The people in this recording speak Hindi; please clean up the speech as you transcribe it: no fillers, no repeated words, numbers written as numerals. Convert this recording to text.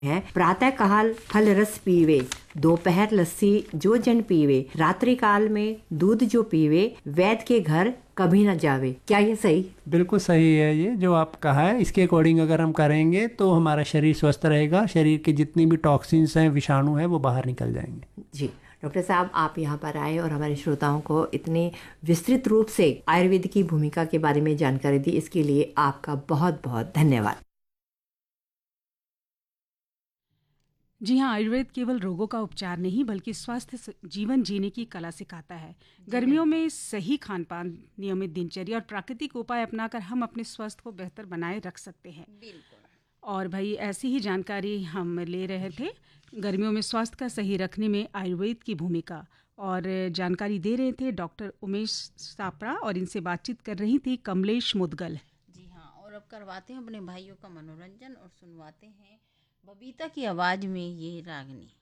है। प्रातः काल फल रस पीवे, दोपहर लस्सी जो जन पीवे, रात्रि काल में दूध जो पीवे, वैद्य के घर कभी न जावे। क्या ये सही? बिल्कुल सही है, ये जो आप कहा है इसके अकॉर्डिंग अगर हम करेंगे तो हमारा शरीर स्वस्थ रहेगा, शरीर के जितनी भी टॉक्सिन्स हैं, विषाणु हैं, वो बाहर निकल जाएंगे। जी डॉक्टर साहब, आप यहाँ पर आए और हमारे श्रोताओं को इतने विस्तृत रूप से आयुर्वेद की भूमिका के बारे में जानकारी दी, इसके लिए आपका बहुत बहुत धन्यवाद। जी हाँ, आयुर्वेद केवल रोगों का उपचार नहीं बल्कि स्वस्थ जीवन जीने की कला सिखाता है। गर्मियों में सही खान पान, नियमित दिनचर्या और प्राकृतिक उपाय अपनाकर हम अपने स्वास्थ्य को बेहतर बनाए रख सकते हैं। और भाई ऐसी ही जानकारी हम ले रहे थे, गर्मियों में स्वास्थ्य का सही रखने में आयुर्वेद की भूमिका, और जानकारी दे रहे थे डॉक्टर उमेश सापड़ा, और इनसे बातचीत कर रही थी कमलेश मुदगल। जी हाँ, और अब करवाते हैं अपने भाइयों का मनोरंजन और सुनवाते हैं बबीता की आवाज़ में ये रागनी।